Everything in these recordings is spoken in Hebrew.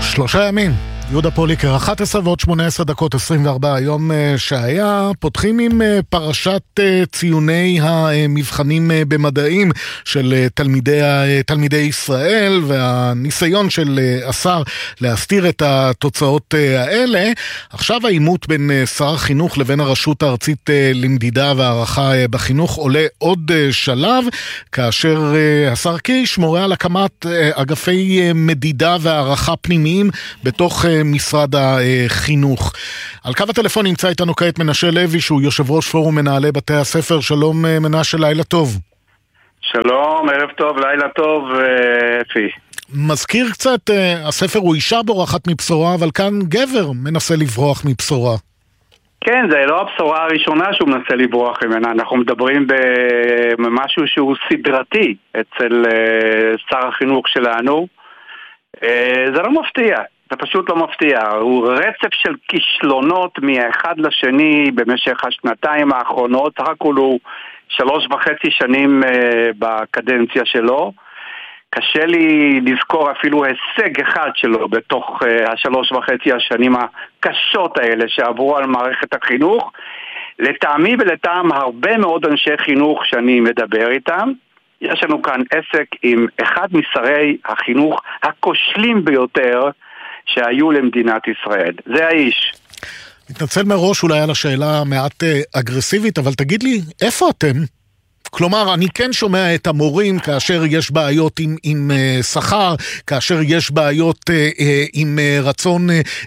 3 ימים, יהודה פוליקר, 11 ועוד 18 דקות 24 היום שהיה. פותחים עם פרשת ציוני המבחנים במדעים של תלמידי ישראל, והניסיון של השר להסתיר את התוצאות האלה. עכשיו העימות בין שר החינוך לבין הרשות הארצית למדידה והערכה בחינוך עולה עוד שלב, כאשר השר קיש מורה על הקמת אגפי מדידה והערכה פנימיים בתוך משרד החינוך. על קו הטלפון נמצא איתנו כעת מנשה לוי, שהוא יושב ראש פורום מנהלי בתי הספר. שלום מנשה, לילה טוב. שלום, ערב טוב, לילה טוב, אפי. מזכיר קצת, הספר הוא אישה בורחת מבשורה, אבל כאן גבר מנסה לברוח מבשורה. כן, זה לא הבשורה הראשונה שהוא מנסה לברוח ממנה. אנחנו מדברים במשהו שהוא סדרתי אצל שר החינוך שלנו. זה לא מפתיע. זה פשוט לא מפתיע, הוא רצף של כישלונות מאחד לשני במשך השנתיים האחרונות, רק הוא 3.5 שנים בקדנציה שלו. קשה לי לזכור אפילו הישג אחד שלו בתוך 3.5 השנים הקשות האלה שעברו על מערכת החינוך. לטעמי ולטעם הרבה מאוד אנשי חינוך שאני מדבר איתם, יש לנו כאן עסק עם אחד משרי החינוך הכושלים ביותר שהיו למדינת ישראל. זה האיש. מתנצל מראש אולי על השאלה מעט אגרסיבית, אבל תגיד לי, איפה אתם? כלומר, אני כן שומע את המורים כאשר יש בעיות עם שכר, כאשר יש בעיות עם רצון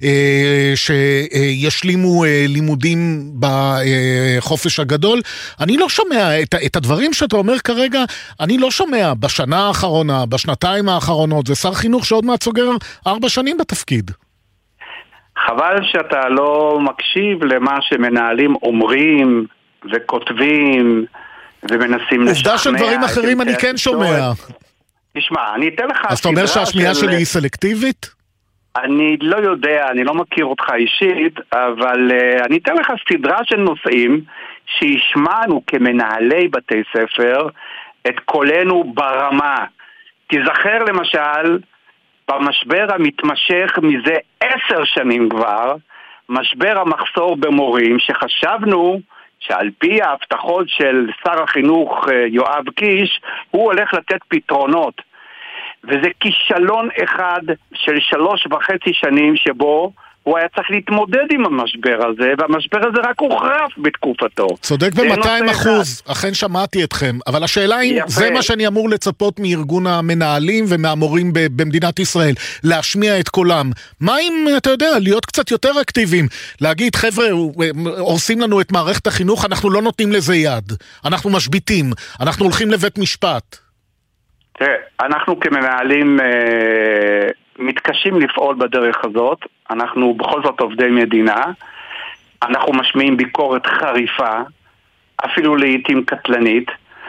שישלימו לימודים בחופש הגדול. אני לא שומע את הדברים שאתה אומר כרגע, אני לא שומע בשנה האחרונה, בשנתיים האחרונות. זה שר חינוך שעוד מעט סוגר 4 שנים בתפקיד. חבל שאתה לא מקשיב למה שמנהלים אומרים וכותבים ומנסים לשכנע. עובדה של דברים אחרים אני כן שומע. תשמע, אני אתן לך... אז אתה אומר שהשמיעה שלי היא סלקטיבית? אני לא יודע, אני לא מכיר אותך אישית, אבל אני אתן לך סדרה של נושאים שישמענו כמנהלי בתי ספר את קולנו ברמה. תזכר למשל, במשבר המתמשך מזה 10 שנים כבר, משבר המחסור במורים, שחשבנו שעל פי ההבטחות של שר החינוך יואב קיש, הוא הולך לתת פתרונות. וזה כישלון אחד של 3.5 שנים שבו הוא היה צריך להתמודד עם המשבר הזה, והמשבר הזה רק הוחרף בתקופתו. צודק ב-200%, אכן שמעתי אתכם, אבל השאלה היא, זה מה שאני אמור לצפות מארגון המנהלים ומהמורים במדינת ישראל, להשמיע את קולם. מה אם, אתה יודע, להיות קצת יותר אקטיביים, להגיד, חבר'ה, הורסים לנו את מערכת החינוך, אנחנו לא נותנים לזה יד, אנחנו משביתים, אנחנו הולכים לבית משפט. תראה, אנחנו כמנהלים מתקשים לפעול בדרך הזאת, אנחנו בכל זאת עובדי מדינה, אנחנו משמיעים ביקורת חריפה, אפילו לעתים קטלנית,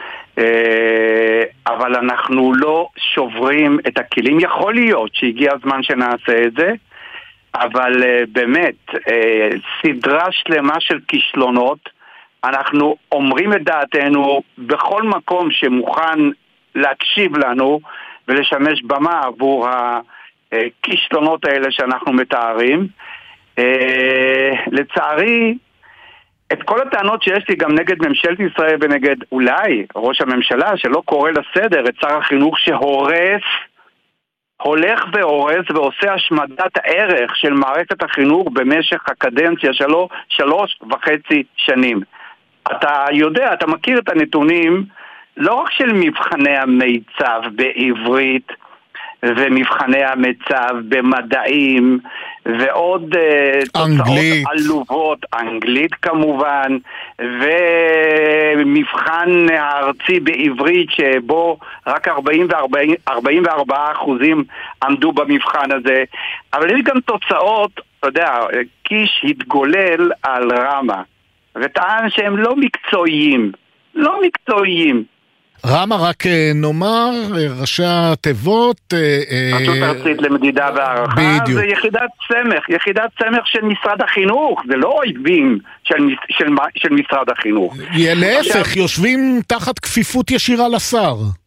אבל אנחנו לא שוברים את הכלים. יכול להיות שהגיע הזמן שנעשה את זה, אבל באמת, סדרה שלמה של כישלונות, אנחנו אומרים את דעתנו בכל מקום שמוכן להקשיב לנו ולשמש במה עבור הכישלונות האלה שאנחנו מתארים. לצערי, את כל הטענות שיש לי גם נגד ממשלת ישראל ונגד אולי ראש הממשלה שלא קורא לסדר את שר החינוך שהורס, הולך והורס ועושה השמדת הערך של מערכת החינוך במשך הקדנציה שלו 3.5 שנים. אתה יודע, אתה מכיר את הנתונים לא רק של מבחני המיצב בעברית ומבחני המיצב במדעים ועוד תוצאות עלובות, אנגלית כמובן, ומבחן הארצי בעברית שבו רק 44% עמדו במבחן הזה. אבל יש גם תוצאות, אתה יודע, קיש התגולל על רמה וטען שהם לא מקצועיים, לא מקצועיים. רמה, רק נאמר, ראשי התיבות... רשות ארצית למדידה והערכה, בדיוק. זה יחידת סמך של משרד החינוך, זה לא אויבים של משרד החינוך. להפך, יושבים תחת כפיפות ישירה לשר.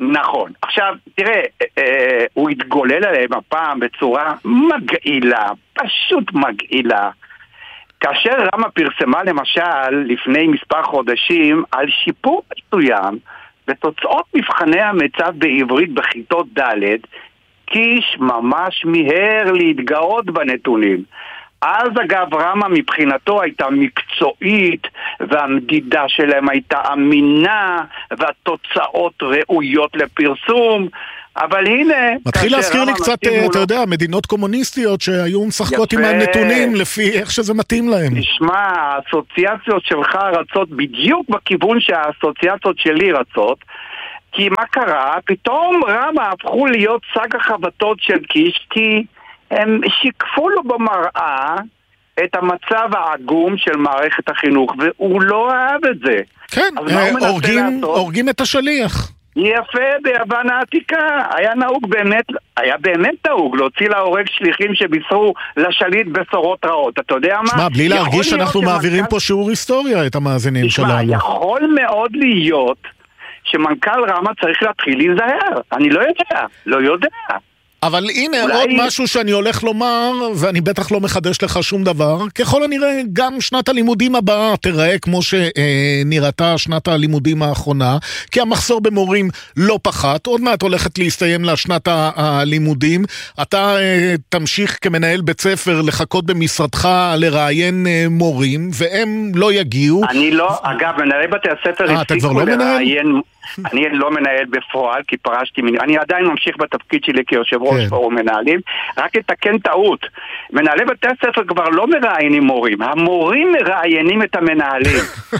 נכון. עכשיו, תראה, הוא התגולל עליהם הפעם בצורה מגעילה, פשוט מגעילה. כאשר רמה פרסמה למשל לפני מספר חודשים על שיפור מסוים בתוצאות מבחני המיצ"ב בעברית בכיתות ד', קיש ממש מיהר להתגאות בנתונים. אז אגב רמה מבחינתו הייתה מקצועית והמדידה שלהם הייתה אמינה והתוצאות ראויות לפרסום, אבל הנה מתחיל להזכיר לי קצת, אתה יודע, מדינות קומוניסטיות שהיו משחקות עם הנתונים לפי איך שזה מתאים להם. תשמע, האסוציאציות שלך רצות בדיוק בכיוון שהאסוציאציות שלי רצות, כי מה קרה? פתאום רמה הפכו להיות שק החבטות של קיש, כי הם שיקפו לו במראה את המצב העגום של מערכת החינוך, והוא לא אהב את זה. כן, הורגים את השליח. יפה, ביוון העתיקה. היה באמת נהוג להוציא להורג שליחים שבישרו לשליט בשורות רעות. אתה יודע מה? שמע, בלי להרגיש שאנחנו מעבירים פה שיעור היסטוריה את המאזינים שלנו. יכול מאוד להיות שמנכ"ל רמה צריך להתחיל להיזהר. אני לא יודע. אבל הנה עוד משהו שאני הולך לומר, ואני בטח לא מחדש לך שום דבר. ככל הנראה גם שנת הלימודים הבאה תראה כמו שנראתה שנת הלימודים האחרונה, כי המחסור במורים לא פחת, עוד מעט הולכת להסתיים לשנת הלימודים. אתה תמשיך כמנהל בית ספר לחכות במשרדך לראיין מורים, והם לא יגיעו. אני לא, אגב, מנהלי בתי הספר הפסיקו לראיין. אני לא מנהל בפועל, כי פרשתי, אני עדיין ממשיך בתפקיד שלי כיושב ראש פורום מנהלים, רק לתקן טעות. מנהלי בתי הספר כבר לא מראיינים מורים, המורים מראיינים את המנהלים.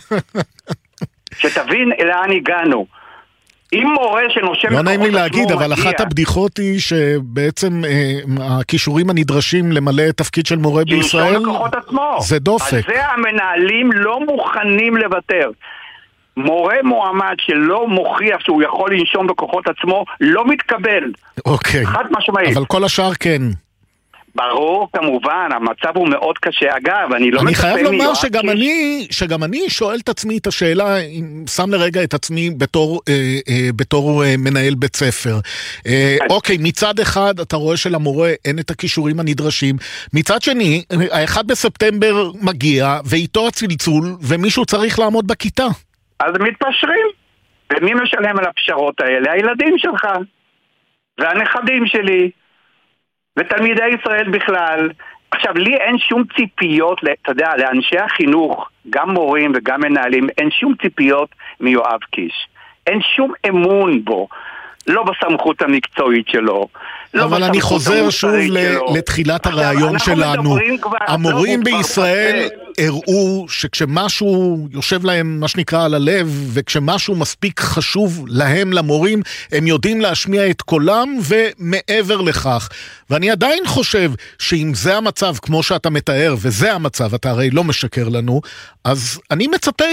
שתבין לאן הגענו. אם מורה שנושם... לא נעים לי להגיד, אבל אחת הבדיחות היא שבעצם הכישורים הנדרשים למלא תפקיד של מורה בישראל, זה דופק. אז זה המנהלים לא מוכנים לוותר. מורה מועמד שלא מוכיח שהוא יכול לנשום בכוחות עצמו לא מתקבל. אוקיי. חד משמעית. אבל כל השאר כן. ברור, כמובן, המצב הוא מאוד קשה. אגב, אני חייב לומר שגם אני שואל את עצמי את השאלה, שם לרגע את עצמי בתור מנהל בית ספר. אוקיי, מצד אחד אתה רואה שלמורה אין את הכישורים הנדרשים, מצד שני, 1 בספטמבר מגיע, ואיתו הצלצול, ומישהו צריך לעמוד בכיתה. אז מתפשרים. ומי משלם על הפשרות האלה? הילדים שלך. והנכדים שלי. ותלמידי ישראל בכלל. עכשיו, לי אין שום ציפיות, אתה יודע, לאנשי החינוך, גם מורים וגם מנהלים, אין שום ציפיות מיואב קיש. אין שום אמון בו. לא בסמכות המקצועית שלו. אבל אני חוזר שוב לתחילת הרעיון שלנו. המורים בישראל הראו שכשמשהו יושב להם מה שנקרא על הלב, וכשמשהו מספיק חשוב להם, למורים, הם יודעים להשמיע את קולם ומעבר לכך. ואני עדיין חושב שאם זה המצב כמו שאתה מתאר, וזה המצב, אתה הרי לא משקר לנו, אז אני מצפה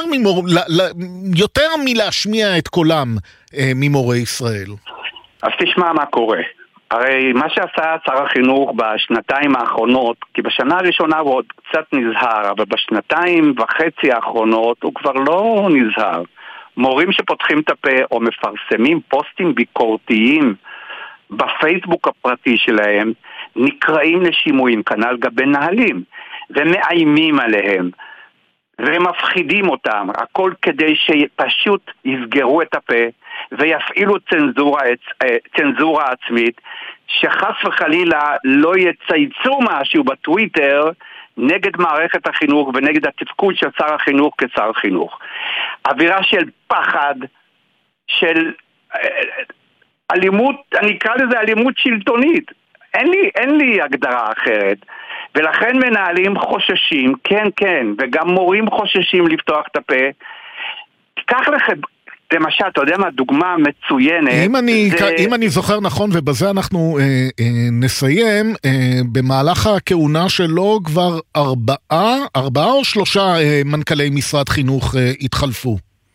יותר מלהשמיע את קולם ממורי ישראל. אז תשמע מה קורה. הרי מה שעשה שר החינוך בשנתיים האחרונות, כי בשנה הראשונה הוא עוד קצת נזהר, אבל בשנתיים וחצי האחרונות הוא כבר לא נזהר. מורים שפותחים את הפה או מפרסמים פוסטים ביקורתיים בפייסבוק הפרטי שלהם, נקראים לשימועים, כנ"ל גבי נהלים, ומאיימים עליהם, ומפחידים אותם, הכל כדי שפשוט יסגרו את הפה, ויפעילו צנזורה עצמית, שחס וחלילה לא יצייצו משהו בטוויטר נגד מערכת החינוך ונגד התפקוד של שר החינוך כשר חינוך. אווירה של פחד, של אלימות, אני אקרא לזה אלימות שלטונית. אין לי הגדרה אחרת. ולכן מנהלים חוששים, כן, וגם מורים חוששים לפתוח את הפה. תיקח לכם... למשל, אתה יודע מה, דוגמה מצוינת. אם אני זוכר נכון, ובזה אנחנו נסיים, במהלך הכהונה שלו כבר 4 או 3 מנכ"לי משרד חינוך התחלפו.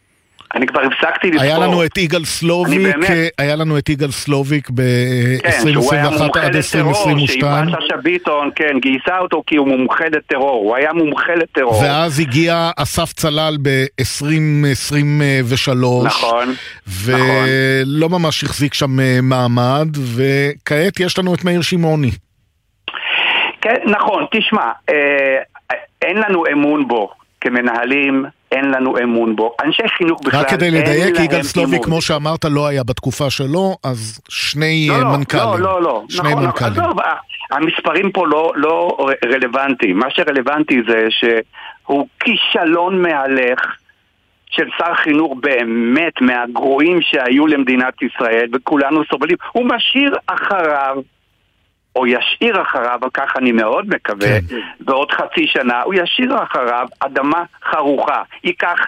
אני כבר הפסקתי לבחור. היה לנו את יגאל סלוביק ב-2021 עד 2022. שיפעת שאשא ביטון, כן, גייסה אותו כי הוא מומחה לטרור, הוא היה מומחה לטרור. ואז הגיע אסף צלל ב-2023. נכון. ולא ממש החזיק שם מעמד, וכעת יש לנו את מאיר שמעוני. כן, נכון, תשמע, אין לנו אמון בו. כמנהלים אין לנו אמון בו. אנשי חינוך בכלל רק כדי לדייק, יגאל סלוביק, כמו שאמרת, לא היה בתקופה שלו, אז שני מנכ"לים. לא. שני מנכ"לים. המספרים פה לא רלוונטיים. מה שרלוונטי זה שהוא כישלון מהלך של שר חינוך באמת מהגרועים שהיו למדינת ישראל, וכולנו סובלים. הוא משאיר אחריו, או ישאיר אחריו, וכך אני מאוד מקווה, בעוד חצי שנה, הוא ישאיר אחריו אדמה חרוכה. ייקח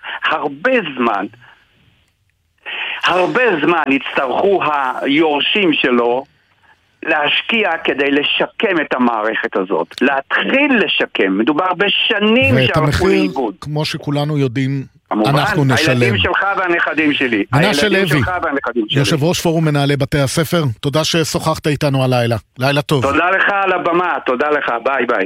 הרבה זמן יצטרכו היורשים שלו להשקיע כדי לשקם את המערכת הזאת. להתחיל לשקם. מדובר בשנים שהלכו לאיבוד. כמו שכולנו יודעים, אנחנו נשלם. הילדים שלך והנכדים שלי. מנשה לוי, יושב ראש פורום מנהלי בתי הספר, תודה ששוחחת איתנו הלילה. לילה טוב. תודה לך על הבמה, תודה לך, ביי ביי.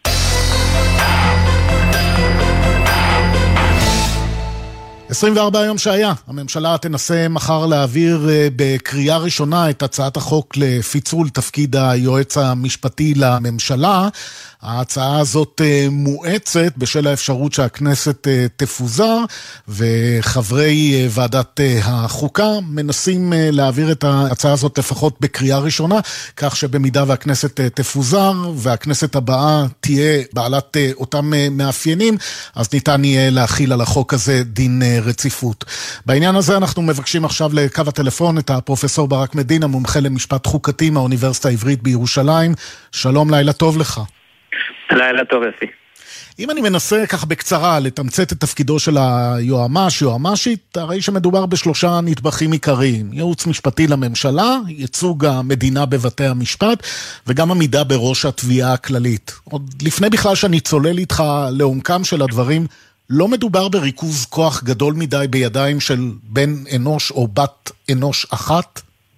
24 יום שהיה, הממשלה תנסה מחר להעביר בקריאה ראשונה את הצעת החוק לפיצול תפקיד היועץ המשפטי לממשלה. ההצעה הזאת מואצת בשל האפשרות שהכנסת תפוזר, וחברי ועדת החוקה מנסים להעביר את ההצעה הזאת לפחות בקריאה ראשונה, כך שבמידה והכנסת תפוזר והכנסת הבאה תהיה בעלת אותם מאפיינים, אז ניתן יהיה להחיל על החוק הזה דין רציפות. בעניין הזה אנחנו מבקשים עכשיו לקו הטלפון את הפרופסור ברק מדינה, מומחה למשפט חוקתי מהאוניברסיטה העברית בירושלים. שלום, לילה טוב לך. לילה טוב, יפי. אם אני מנסה כך בקצרה לתמצת את תפקידו של היועמ"ש, יועמ"שית, הרי שמדובר בשלושה נדבכים עיקריים: ייעוץ משפטי לממשלה, ייצוג המדינה בבתי המשפט, וגם עמידה בראש התביעה הכללית. עוד לפני בכלל שאני צולל איתך לעומקם של הדברים, לא מדובר בריכוז כוח גדול מדי בידיים של בן אנוש או בת אנוש אחת?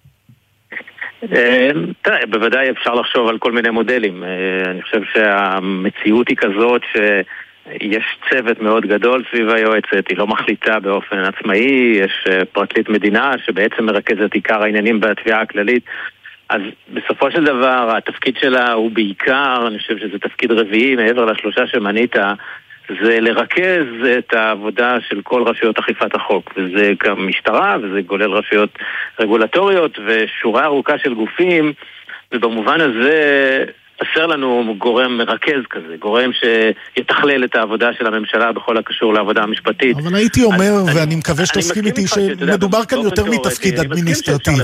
תראה, בוודאי אפשר לחשוב על כל מיני מודלים. אני חושב שהמציאות היא כזאת שיש צוות מאוד גדול סביב היועצת, היא לא מחליטה באופן עצמאי, יש פרקליט מדינה שבעצם מרכז את עיקר העניינים בתביעה הכללית. אז בסופו של דבר התפקיד שלה הוא בעיקר, אני חושב שזה תפקיד רביעי מעבר לשלושה שמנית, זה לרכז את העבודה של כל רשויות אכיפת החוק, וזה גם משטרה, וזה גולל רשויות רגולטוריות ושורה ארוכה של גופים, ובמובן הזה חסר לנו גורם מרכז כזה, גורם שיתכלל את העבודה של הממשלה בכל הקשור לעבודה המשפטית. אבל הייתי אומר, ואני מקווה שתסכים איתי, שמדובר כאן יותר מתפקיד אדמיניסטרטיבי.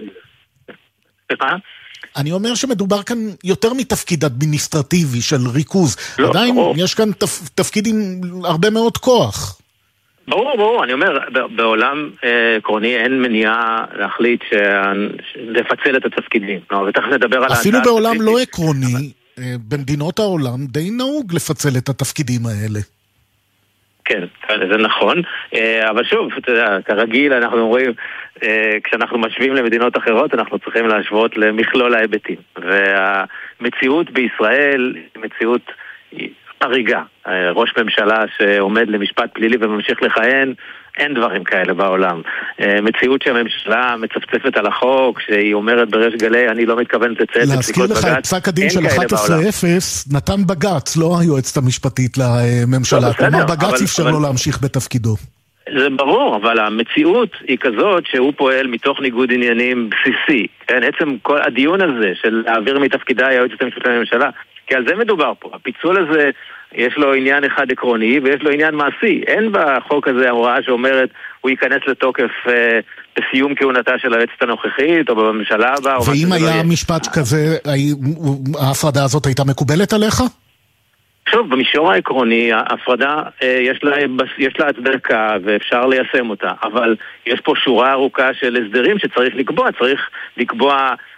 אני אומר שמדובר כאן יותר מתפקיד אדמיניסטרטיבי של ריכוז. עדיין יש כאן תפקיד עם הרבה מאוד כוח. ברור, אני אומר, בעולם עקרוני אין מניעה להחליט לפצל את התפקידים. ותכף נדבר על אפילו בעולם לא עקרוני, במדינות העולם די נהוג לפצל את התפקידים האלה. כן, זה נכון, אבל שוב, כרגיל אנחנו אומרים, כשאנחנו משווים למדינות אחרות, אנחנו צריכים להשוות למכלול ההיבטים. והמציאות בישראל היא מציאות חריגה. ראש ממשלה שעומד למשפט פלילי וממשיך לכהן, אין דברים כאלה בעולם. מציאות שהממשלה מצפצפת על החוק, שהיא אומרת בריש גלי, אני לא מתכוונת לציית להזכיר לך את פסק הדין של 11-0, נתן בג"ץ, לא היועצת המשפטית לממשלה. כלומר, בג"ץ אפשר לו להמשיך בתפקידו. זה ברור, אבל המציאות היא כזאת שהוא פועל מתוך ניגוד עניינים בסיסי. כן? עצם כל הדיון הזה של להעביר מתפקידה היועצת המשפטית לממשלה, כי על זה מדובר פה. הפיצול הזה, יש לו עניין אחד עקרוני ויש לו עניין מעשי. אין בחוק הזה הוראה שאומרת הוא ייכנס לתוקף בסיום כהונתה של היועצת הנוכחית או בממשלה הבאה. ואם היה משפט כזה, ההפרדה הזאת הייתה מקובלת עליך? שוב, במישור העקרוני, ההפרדה יש לה הצדקה ואפשר ליישם אותה, אבל יש פה שורה ארוכה של הסדרים שצריך לקבוע. צריך לקבוע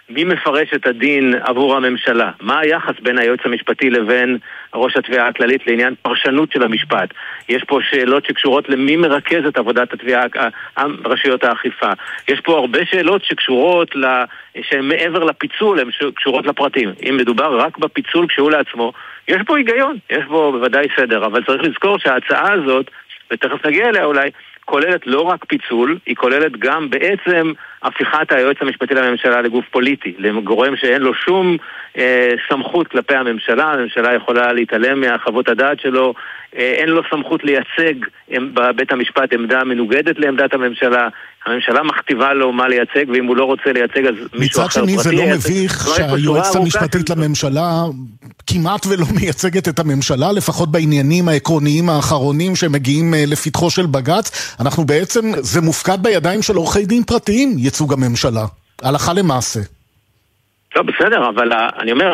מי מפרש את הדין עבור הממשלה? מה היחס בין היועץ המשפטי לבין ראש התביעה הכללית לעניין פרשנות של המשפט? יש פה שאלות שקשורות למי מרכז את עבודת התביעה, רשויות האכיפה. יש פה הרבה שאלות שקשורות שהן מעבר לפיצול, הן קשורות לפרטים. אם מדובר רק בפיצול כשהוא לעצמו, יש פה היגיון, יש פה בוודאי סדר, אבל צריך לזכור שההצעה הזאת, ותכף נגיע אליה אולי, כוללת לא רק פיצול, היא כוללת גם בעצם הפיכת היועץ המשפטי לממשלה לגוף פוליטי, לגורם שאין לו שום סמכות כלפי הממשלה, הממשלה יכולה להתעלם מהחוות הדעת שלו, אין לו סמכות לייצג בבית המשפט עמדה מנוגדת לעמדת הממשלה, הממשלה מכתיבה לו מה לייצג, ואם הוא לא רוצה לייצג אז מישהו אחר פרטי. מצד שני זה לא מביך שהיועצת המשפטית לממשלה כמעט ולא מייצגת את הממשלה, לפחות בעניינים העקרוניים האחרונים שמגיעים לפתחו של בג"ץ. אנחנו בעצם, זה מופקד בידיים של עורכי דין פרטיים, ייצוג הממשלה, הלכה למעשה. לא, בסדר, אבל אני אומר,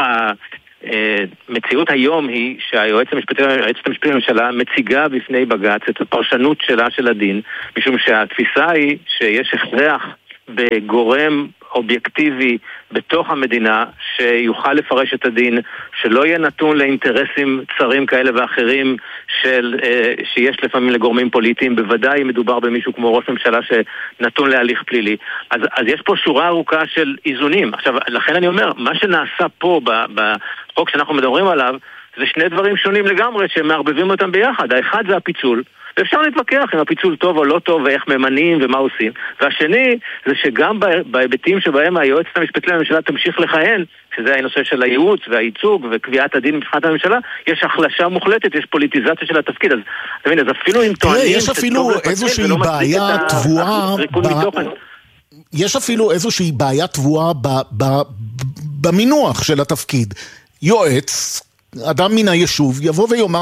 המציאות היום היא שהיועצת המשפטית לממשלה מציגה בפני בג"ץ את הפרשנות שלה של הדין, משום שהתפיסה היא שיש הכרח בגורם אובייקטיבי בתוך המדינה שיוכל לפרש את הדין, שלא יהיה נתון לאינטרסים צרים כאלה ואחרים שיש לפעמים לגורמים פוליטיים, בוודאי מדובר במישהו כמו ראש ממשלה שנתון להליך פלילי. אז יש פה שורה ארוכה של איזונים. עכשיו, לכן אני אומר, מה שנעשה פה בחוק שאנחנו מדברים עליו, זה שני דברים שונים לגמרי שמערבבים אותם ביחד. האחד זה הפיצול, ואפשר להתווכח אם הפיצול טוב או לא טוב ואיך ממנים ומה עושים. והשני זה שגם בהיבטים שבהם היועצת המשפטית לממשלה תמשיך לכהן, שזה הנושא של הייעוץ והייצוג וקביעת הדין מבחינת הממשלה, יש החלשה מוחלטת, יש פוליטיזציה של התפקיד. אז תבין, אז אפילו אם טוענים... יש אפילו איזושהי בעיה תבואה... יש אפילו איזושהי בעיה תבואה במינוח של התפקיד. יועץ, אדם מן היישוב, יבוא ויאמר